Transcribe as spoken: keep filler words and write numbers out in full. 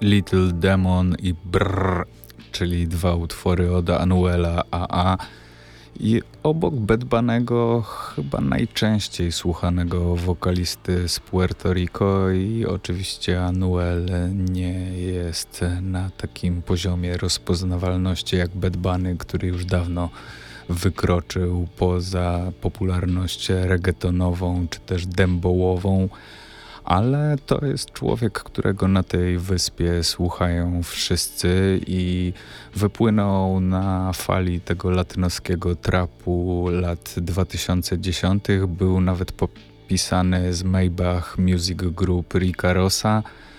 Little Demon i Brrr, czyli dwa utwory od Anuela A A. I obok Bad Bunny'ego chyba najczęściej słuchanego wokalisty z Puerto Rico i oczywiście Anuel nie jest na takim poziomie rozpoznawalności jak Bad Bunny, który już dawno wykroczył poza popularność reggaetonową czy też dembową, ale to jest człowiek, którego na tej wyspie słuchają wszyscy i wypłynął na fali tego latynoskiego trapu lat dwa tysiące dziesiątych. Był nawet popisany z Maybach Music Group Rica Rossa